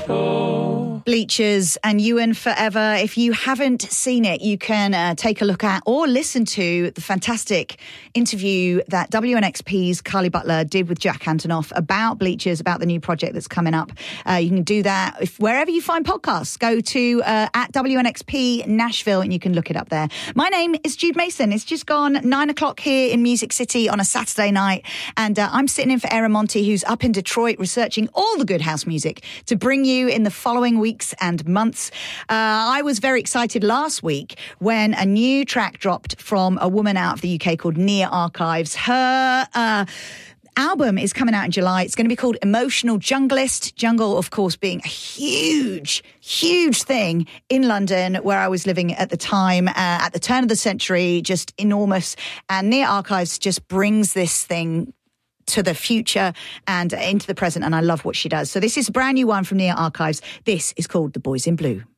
Bleachers and Ewan Forever. If you haven't seen it, you can take a look at or listen to the fantastic interview that WNXP's Carly Butler did with Jack Antonoff about Bleachers, about the new project that's coming up. You can do that wherever you find podcasts. Go to at WNXP Nashville and you can look it up there. My name is Jude Mason. It's just gone 9 o'clock here in Music City on a Saturday night, and I'm sitting in for Erin Monty, who's up in Detroit researching all the good house music to bring you in the following weeks and months. I was very excited last week when a new track dropped from a woman out of the UK called Nia Archives. Her album is coming out in July. It's going to be called Emotional Junglist. Jungle, of course, being a huge thing in London, where I was living at the time, at the turn of the century, just enormous. And Nia Archives just brings this thing to the future and into the present, and I love what she does. So this is a brand new one from Nia Archives. This is called The Boys in Blue.